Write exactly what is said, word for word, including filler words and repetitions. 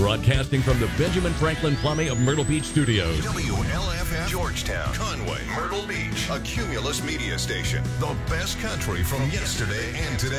Broadcasting from the Benjamin Franklin Plumbing of Myrtle Beach Studios. W L F F, Georgetown, Conway, Myrtle Beach, a Cumulus media station. The best country from yesterday and today.